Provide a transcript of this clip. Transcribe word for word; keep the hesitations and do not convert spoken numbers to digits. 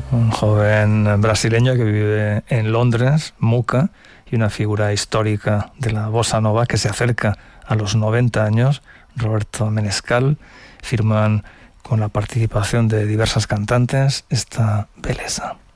un joven brasileño que vive en Londres, Muca, y una figura histórica de la bossa nova que se acerca a los noventa años, Roberto Menescal, firman con la participación de diversas cantantes esta Beleza.